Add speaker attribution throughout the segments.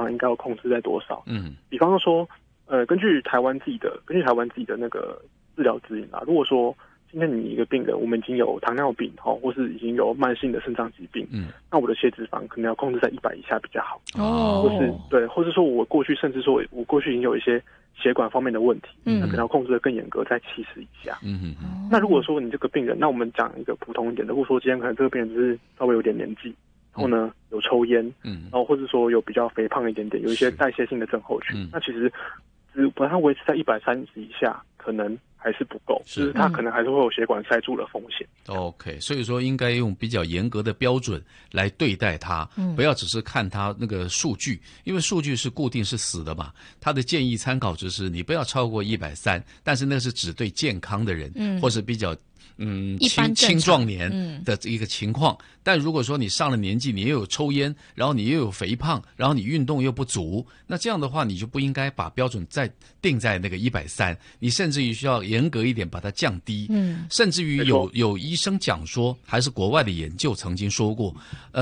Speaker 1: 肪应该要控制在多少。比方说，根据台湾自己的那个治疗指引啦，如果说今天你一个病人，我们已经有糖尿病或是已经有慢性的肾脏疾病，那我的血脂肪可能要控制在100以下比较好。或是对，或是说我过去已经有一些血管方面的问题，那可能要控制的更严格，在70以下。那如果说你这个病人，那我们讲一个普通一点的，如果说今天可能这个病人只是稍微有点年纪，然后呢有抽烟，然后或者说有比较肥胖一点点，有一些代谢性的症候群，那其实只把它维持在130以下，可能还是不够，就是它可能还是会有血管塞住的风险。
Speaker 2: OK， 所以说应该用比较严格的标准来对待它，不要只是看它那个数据，因为数据是固定是死的嘛。它的建议参考值是你不要超过130，但是那是只对健康的人，或是比较青壮年的一个情况。但如果说你上了年纪，你又有抽烟，然后你又有肥胖，然后你运动又不足，那这样的话你就不应该把标准再定在那个130，你甚至于需要严格一点把它降低。甚至于有医生讲说，还是国外的研究曾经说过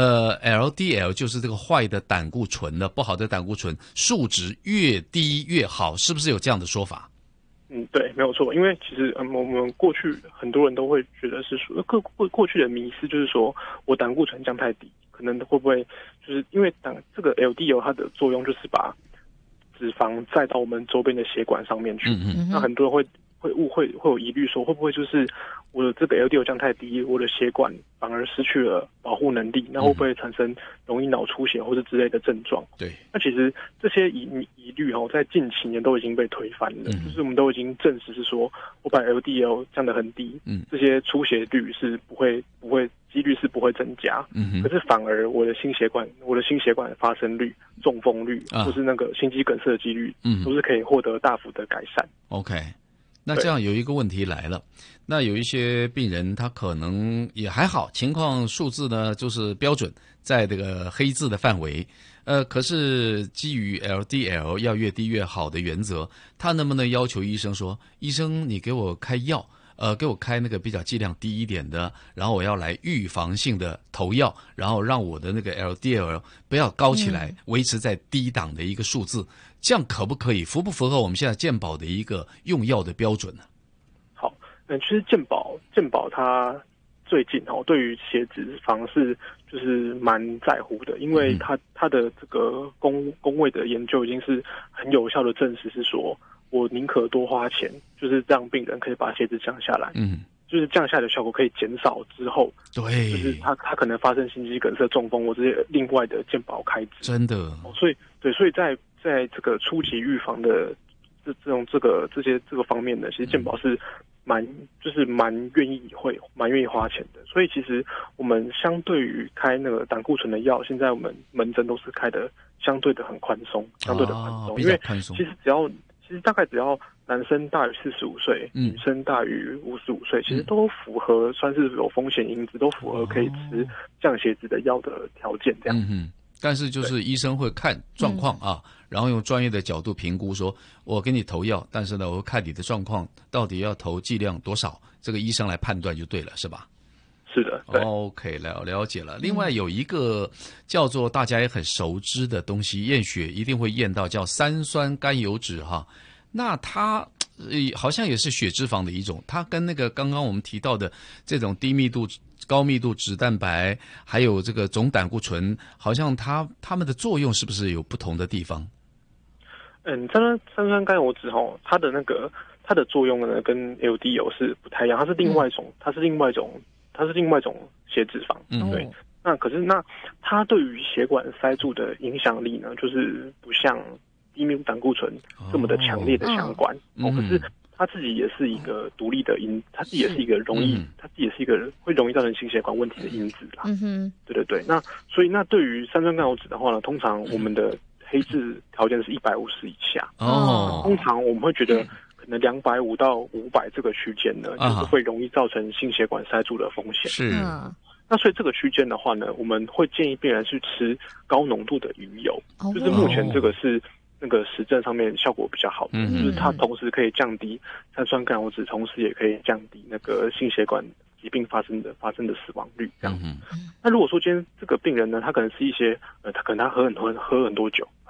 Speaker 2: ，LDL 就是这个坏的胆固醇的不好的胆固醇数值越低越好，是不是有这样的说法？
Speaker 1: 对，没有错。因为其实我们过去很多人都会觉得是说，过去的迷思就是说我胆固醇降太低，可能会不会就是因为这个 LDL 它的作用就是把脂肪载到我们周边的血管上面去。那很多人会有疑虑说，会不会就是我的这个 LDL 降太低，我的血管反而失去了保护能力，那会不会产生容易脑出血或者之类的症状？对，那其实这些疑虑在近期年都已经被推翻了，就是我们都已经证实是说，我把 LDL 降得很低，这些出血率是不会几率是不会增加，可是反而我的心血管发生率、中风率或是那个心肌梗塞的几率，都是可以获得大幅的改善。
Speaker 2: OK。那这样有一个问题来了，那有一些病人他可能也还好，情况数字呢就是标准在这个黑字的范围，可是基于 LDL 要越低越好的原则，他能不能要求医生说，医生你给我开药，给我开那个比较剂量低一点的，然后我要来预防性的投药，然后让我的那个 LDL 不要高起来，维持在低档的一个数字，这样可不可以？符不符合我们现在健保的一个用药的标准呢？
Speaker 1: 好，其实健保它最近对于血脂肪是就是蛮在乎的，因为它的这个公卫的研究已经是很有效的证实是说，我宁可多花钱，就是让病人可以把血脂降下来。就是降下来的效果可以减少之后，对，就是他可能发生心肌梗塞、中风或这些另外的健保开支，真的。所以在这个初级预防的这个方面呢，其实健保是蛮愿意花钱的。所以其实我们相对于开那个胆固醇的药，现在我们门诊都是开的相对的很宽松，因为其实大概只要男生大于45岁，女生大于55岁，其实都符合算是有风险因子，都符合可以吃降血脂的药的条件这样。
Speaker 2: 但是就是医生会看状况然后用专业的角度评估，说我给你投药，但是呢，我会看你的状况到底要投剂量多少，这个医生来判断就对了，是吧？
Speaker 1: 是的，对。
Speaker 2: OK， 了解了。另外有一个叫做大家也很熟知的东西，验血一定会验到叫三酸甘油酯那它好像也是血脂肪的一种，它跟那个刚刚我们提到的这种低密度、高密度脂蛋白，还有这个总胆固醇，好像它们的作用是不是有不同的地方？
Speaker 1: 三酸甘油酯它的作用呢跟 LDL 是不太一样，它是另外一种血脂肪。对。那可是它对于血管塞住的影响力呢，就是不像低密度胆固醇这么的强烈的相关。可是它自己也是一个独立的它自己也是一个它自己也是一个会容易造成心血管问题的因子啦。对。所以对于三酸甘油酯的话呢，通常我们的黑字条件是150以下。通常我们会觉得可能250到500这个区间呢，就是会容易造成心血管塞住的风险。是。那所以这个区间的话呢，我们会建议病人去吃高浓度的鱼油，就是目前这个是那个实证上面效果比较好的，就是它同时可以降低三酸甘油酯，同时也可以降低那个心血管疾病发生的死亡率这样。那如果说今天这个病人呢，他可能是一些他可能他喝很多酒，